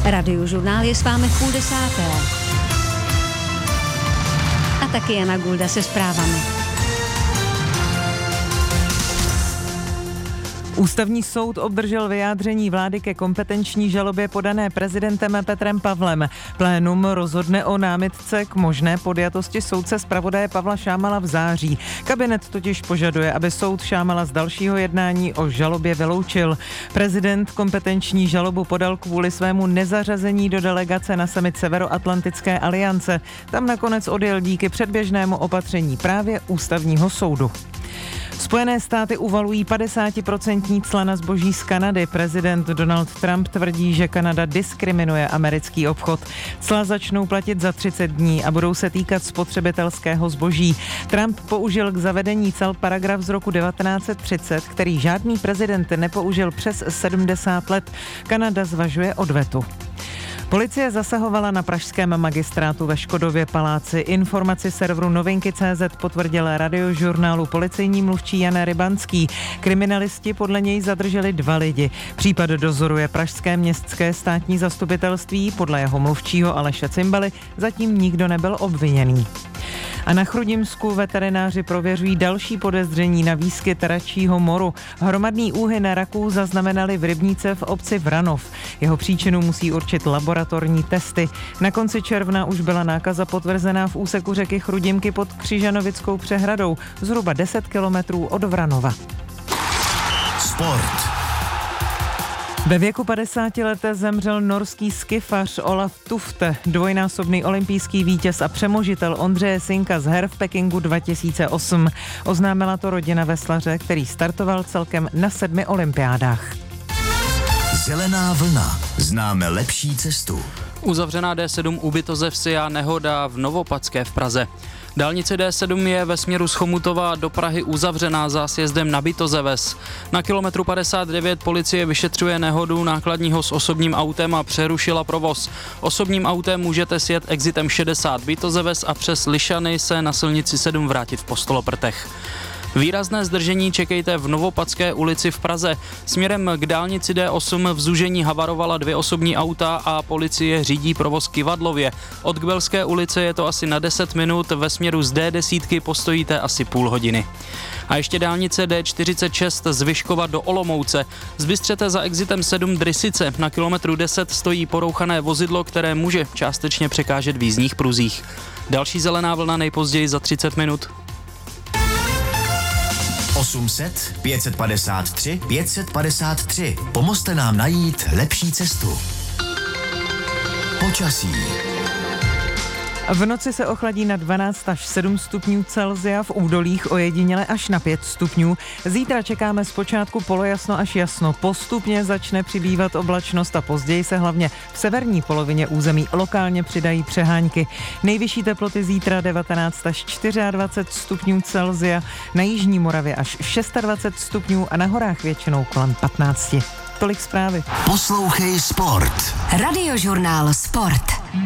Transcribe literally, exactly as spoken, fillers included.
Radiožurnál je s vámi v půl desáté. A taky Jana Gulda se zprávami. Ústavní soud obdržel vyjádření vlády ke kompetenční žalobě podané prezidentem Petrem Pavlem. Plénum rozhodne o námitce k možné podjatosti soudce zpravodaje Pavla Šámala v září. Kabinet totiž požaduje, aby soud Šámala z dalšího jednání o žalobě vyloučil. Prezident kompetenční žalobu podal kvůli svému nezařazení do delegace na summit Severoatlantické aliance. Tam nakonec odjel díky předběžnému opatření právě ústavního soudu. Spojené státy uvalují padesátiprocentní cla na zboží z Kanady. Prezident Donald Trump tvrdí, že Kanada diskriminuje americký obchod. Cla začnou platit za třicet dní a budou se týkat spotřebitelského zboží. Trump použil k zavedení cel paragraf z roku devatenáct set třicet, který žádný prezident nepoužil přes sedmdesát let. Kanada zvažuje odvetu. Policie zasahovala na pražském magistrátu ve Škodově paláci. Informaci serveru Novinky tečka cé zet potvrdil Radiožurnálu policejní mluvčí Jan Rybanský. Kriminalisti podle něj zadrželi dva lidi. Případ dozoruje pražské městské státní zastupitelství, podle jeho mluvčího Aleše Cimbaly zatím nikdo nebyl obviněný. A na Chrudimsku veterináři prověřují další podezření na výskyt račího moru. Hromadný úhyn raků zaznamenali v rybníce v obci Vranov. Jeho příčinu musí určit laboratorní testy. Na konci června už byla nákaza potvrzená v úseku řeky Chrudimky pod Křižanovickou přehradou, zhruba deset kilometrů od Vranova. Sport. Ve věku padesáti let zemřel norský skifař Olaf Tufte, dvojnásobný olympijský vítěz a přemožitel Ondřeje Sinka z her v Pekingu dva tisíce osm. Oznámila to rodina veslaře, který startoval celkem na sedmi olympiádách. Zelená vlna. Známe lepší cestu. Uzavřená dé sedm u Bitoze a nehoda v Novopadské v Praze. Dálnice dé sedm je ve směru z Chomutova do Prahy uzavřená za sjezdem na Bitozeves. Na kilometru padesát devět policie vyšetřuje nehodu nákladního s osobním autem a přerušila provoz. Osobním autem můžete sjet exitem šedesát Bitozeves a přes Lišany se na silnici sedm vrátit v Postoloprtech. Výrazné zdržení čekejte v Novopadské ulici v Praze. Směrem k dálnici dé osm v zúžení havarovala dvě osobní auta a policie řídí provoz Kyvadlově. Od Kbelské ulice je to asi na deset minut, ve směru z dé deset postojíte asi půl hodiny. A ještě dálnice dé čtyřicet šest z Vyškova do Olomouce. Zbystřete za exitem sedm Drysice. Na kilometru deset stojí porouchané vozidlo, které může částečně překážet v jízdních pruzích. Další zelená vlna nejpozději za třicet minut. osm set, pět set padesát tři, pět set padesát tři. Pomozte nám najít lepší cestu. Počasí. V noci se ochladí na dvanáct až sedm stupňů Celsia, v údolích ojediněle až na pět stupňů. Zítra čekáme zpočátku polojasno až jasno. Postupně začne přibývat oblačnost a později se hlavně v severní polovině území lokálně přidají přehánky. Nejvyšší teploty zítra devatenáct až dvacet čtyři stupňů Celsia, na jižní Moravě až dvacet šest stupňů a na horách většinou kolem patnáct. Tolik zprávy. Poslouchej Sport. Radiožurnál Sport.